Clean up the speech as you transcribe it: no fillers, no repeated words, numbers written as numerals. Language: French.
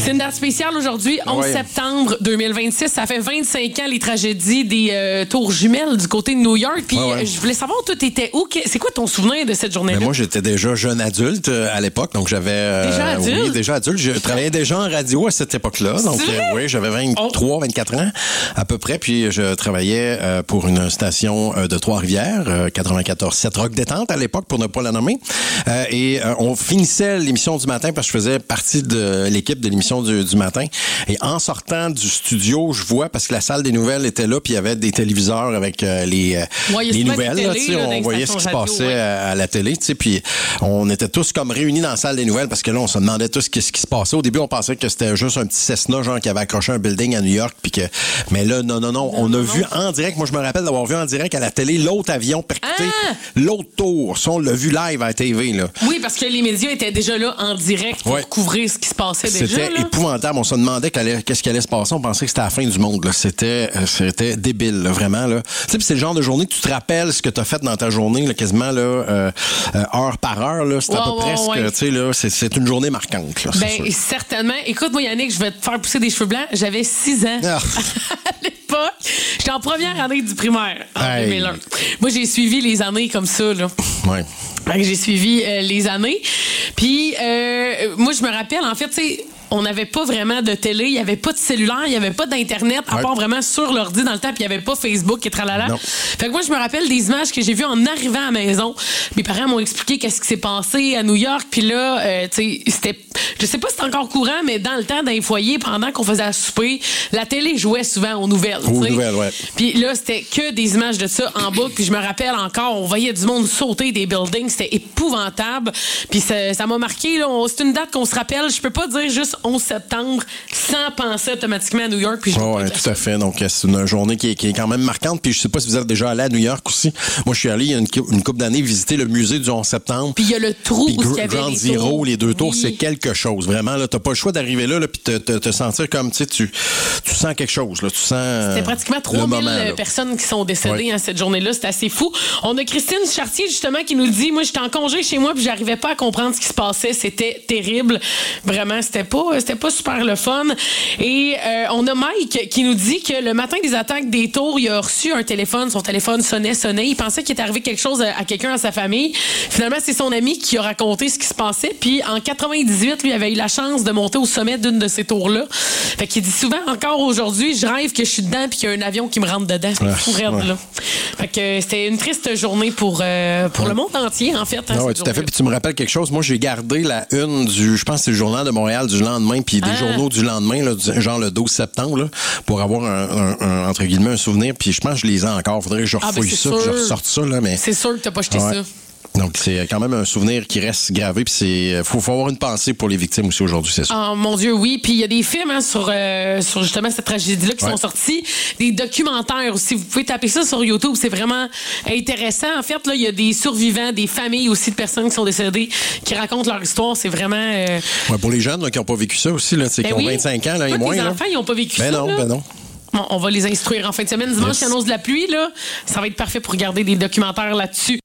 C'est une date spéciale aujourd'hui, 11 septembre 2026. Ça fait 25 ans les tragédies des tours jumelles du côté de New York. Puis je voulais savoir, toi, t'étais où? C'est quoi ton souvenir de cette journée-là? Mais moi, j'étais déjà jeune adulte à l'époque, donc j'avais... Déjà adulte? Oui, déjà adulte. Je travaillais déjà en radio à cette époque-là. Donc, oui, j'avais 23, 24 ans à peu près. Puis je travaillais pour une station de Trois-Rivières, 94.7 Rock Détente à l'époque, pour ne pas la nommer. Et on finissait l'émission du matin parce que je faisais partie de l'équipe de l'émission du matin. Et en sortant du studio, je vois, parce que la salle des nouvelles était là, puis il y avait des téléviseurs avec les nouvelles. On voyait ce qui se passait à la télé. Puis on était tous comme réunis dans la salle des nouvelles parce que là, on se demandait tous ce qui se passait. Au début, on pensait que c'était juste un petit Cessna genre qui avait accroché un building à New York. Mais là, non. On a vu en direct. Moi, je me rappelle d'avoir vu en direct à la télé l'autre avion percuter l'autre tour. Ça, on l'a vu live à la TV. Là. Oui, parce que les médias étaient déjà là en direct pour couvrir ce qui se passait déjà. C'était épouvantable. On se demandait qu'est-ce qui allait se passer. On pensait que c'était la fin du monde. Là. C'était débile, là, vraiment. Là. Tu sais, c'est le genre de journée que tu te rappelles ce que tu as fait dans ta journée, là, quasiment là, heure par heure. Là. C'est à peu près ce que, tu sais, là, c'est une journée marquante. Là, certainement. Écoute, moi, Yannick, je vais te faire pousser des cheveux blancs. J'avais 6 ans à l'époque. J'étais en première année du primaire en 2001. Moi, j'ai suivi les années comme ça, là. Ouais. J'ai suivi les années. Puis, moi, je me rappelle, en fait, tu sais, on n'avait pas vraiment de télé, il n'y avait pas de cellulaire, il n'y avait pas d'Internet, à part vraiment sur l'ordi dans le temps, puis il n'y avait pas Facebook et tralala. Non. Fait que moi, je me rappelle des images que j'ai vues en arrivant à la maison. Mes parents m'ont expliqué qu'est-ce qui s'est passé à New York, puis là, tu sais, c'était... Je sais pas si c'est encore courant, mais dans le temps, dans les foyers, pendant qu'on faisait à souper, la télé jouait souvent aux nouvelles. Aux nouvelles, ouais. Puis là, c'était que des images de ça en boucle, puis je me rappelle encore, on voyait du monde sauter des buildings, c'était épouvantable. Puis ça m'a marqué, là. C'est une date qu'on se rappelle, je peux pas dire juste 11 septembre sans penser automatiquement à New York. Puis tout à fait. Donc, c'est une journée qui est quand même marquante. Puis je sais pas si vous êtes déjà allé à New York aussi. Moi, je suis allé il y a une couple d'années visiter le musée du 11 septembre. Puis il y a le trou où il y avait Ground Zero, les deux tours, c'est quelque chose. Vraiment, là, t'as pas le choix d'arriver là puis te sentir comme, tu sais, tu sens quelque chose. Là, tu sens. C'était pratiquement 3000 personnes qui sont décédées cette journée-là. C'était assez fou. On a Christine Chartier, justement, qui nous dit, moi, j'étais en congé chez moi puis j'arrivais pas à comprendre ce qui se passait. C'était terrible. Vraiment, c'était pas super le fun. Et on a Mike qui nous dit que le matin des attaques des tours, il a reçu un téléphone. Son téléphone sonnait. Il pensait qu'il était arrivé quelque chose à quelqu'un à sa famille. Finalement, c'est son ami qui a raconté ce qui se passait. Puis en 98, lui avait eu la chance de monter au sommet d'une de ces tours-là. Fait qu'il dit souvent, encore aujourd'hui, je rêve que je suis dedans puis qu'il y a un avion qui me rentre dedans. C'est fou raide, là. Fait que c'était une triste journée pour le monde entier, en fait. Oui, tout à fait. Puis tu me rappelles quelque chose. Moi, j'ai gardé la une je pense que c'est le Journal de Montréal du lendemain, puis des journaux du lendemain, là, genre le 12 septembre, là, pour avoir un entre guillemets, un souvenir. Puis je pense que je les ai encore. Faudrait que je refouille ça, que je ressorte ça. Là, mais... C'est sûr que t'as pas jeté ça. Donc, c'est quand même un souvenir qui reste gravé. Puis faut avoir une pensée pour les victimes aussi aujourd'hui, c'est ça. Oh mon Dieu, oui. Puis il y a des films sur justement cette tragédie-là qui sont sortis. Des documentaires aussi. Vous pouvez taper ça sur YouTube. C'est vraiment intéressant. En fait, là, il y a des survivants, des familles aussi de personnes qui sont décédées, qui racontent leur histoire. C'est vraiment... pour les jeunes là, qui n'ont pas vécu ça aussi, là, qui ont 25 ans là, et moins. Les enfants, ils n'ont pas vécu ça. Ben non. Bon, on va les instruire en fin de semaine. Dimanche, il annonce de la pluie. Là. Ça va être parfait pour regarder des documentaires là-dessus.